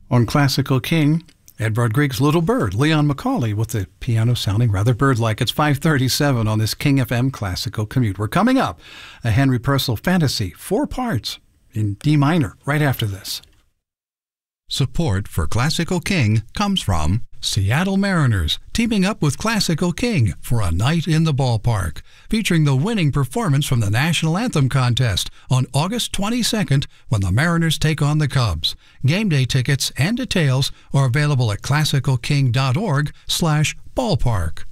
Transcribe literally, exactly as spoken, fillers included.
On Classical King, Edvard Grieg's Little Bird, Leon Macaulay with the piano sounding rather bird-like. It's five thirty-seven on this King F M Classical Commute. We're coming up, a Henry Purcell Fantasy, four parts in D minor, right after this. Support for Classical King comes from Seattle Mariners, teaming up with Classical King for a night in the ballpark, featuring the winning performance from the National Anthem contest on August twenty-second when the Mariners take on the Cubs. Game day tickets and details are available at classical king dot org slash ballpark.